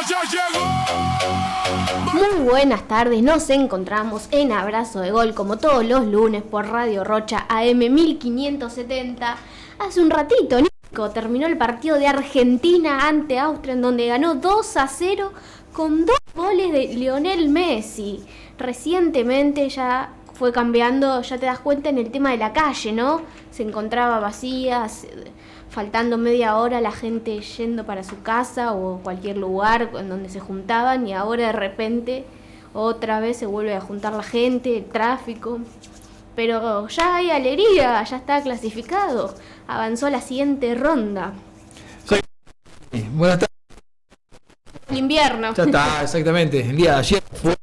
Muy buenas tardes, nos encontramos en Abrazo de Gol como todos los lunes por Radio Rocha AM 1570. Hace un ratito, Nico, terminó el partido de Argentina ante Austria en donde ganó 2-0 con 2 goles de Lionel Messi. Recientemente ya fue cambiando, ya te das cuenta en el tema de la calle, ¿no? Se encontraba vacía, faltando media hora la gente yendo para su casa o cualquier lugar en donde se juntaban, y ahora de repente otra vez se vuelve a juntar la gente, el tráfico. Pero ya hay alegría, ya está clasificado, avanzó a la siguiente ronda. Buenas tardes. El invierno. Ya está, exactamente. El día de ayer fue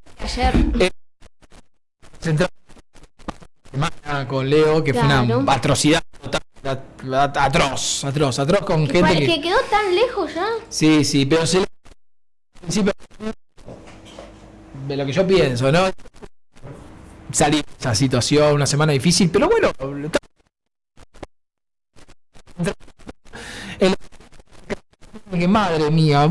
central con Leo, que claro, fue una atrocidad total. Atroz con gente que quedó tan lejos ya. Sí, pero en principio de lo que yo pienso, ¿no? Salir de esa situación, una semana difícil, pero bueno, que madre mía,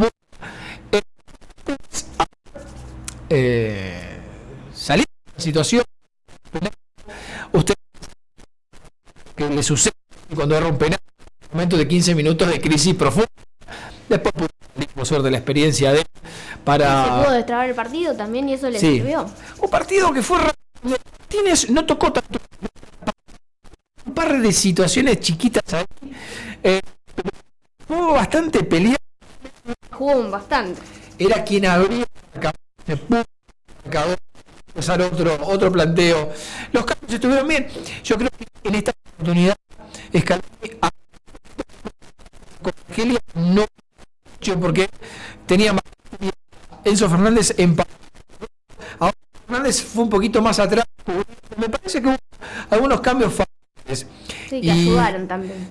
salir de la situación, usted que le sucede cuando erra un penal, un momento de 15 minutos de crisis profunda. Después por suerte la experiencia de para. Se pudo destrabar el partido también y eso le sirvió. Un partido que fue no tocó tanto, un par de situaciones chiquitas ahí. Jugó bastante peleado. Jugó bastante. Era quien abría empezar otro planteo. Los cambios estuvieron bien. Yo creo que en esta oportunidad Scaloni con Argelia no porque tenía más. Enzo Fernández empató. Ahora Fernández fue un poquito más atrás. Me parece que hubo algunos cambios fáciles. Sí, que ayudaron también.